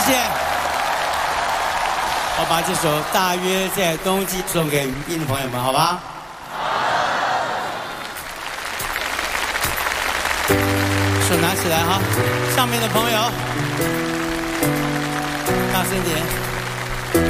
谢。我把这首《大约在冬季》送给云印的朋友们，好吧？手拿起来哈，上面的朋友，大声点。